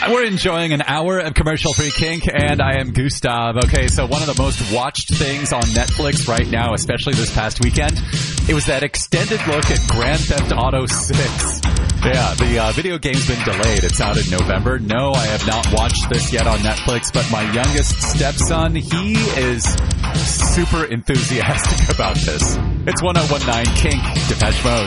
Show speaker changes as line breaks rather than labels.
We're enjoying an hour of commercial-free kink, and I am Gustav. Okay, so one of the most watched things on Netflix right now, especially this past weekend, it was that extended look at Grand Theft Auto 6. Yeah, the video game's been delayed. It's out in November. No, I have not watched this yet on Netflix, but my youngest stepson, he is super enthusiastic about this. It's 1019 Kink, Depeche Mode.